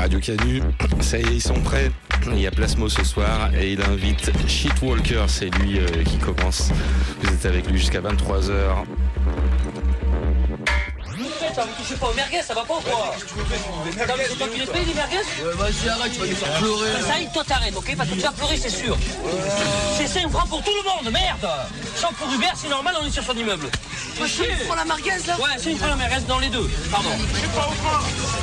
Radio Canu. Ça y est, ils sont prêts. Il y a Plasmo ce soir et il invite Shitwalker, c'est lui qui commence. Vous êtes avec lui jusqu'à 23h. Ça vous touchez pas aux merguez, ça va pas ou quoi? C'est toi qui les payes les merguez? Ouais, vas-y, arrête, tu vas nous faire pleurer. Ça y est, toi t'arrêtes, ok? Parce que tu vas pleurer, c'est sûr. C'est 5 francs pour tout le monde, merde! 100 pour Uber, c'est normal, on est sur son immeuble. C'est une fois la merguez là? Ouais, c'est une fois la merguez dans les deux, pardon. Je sais pas où quoi.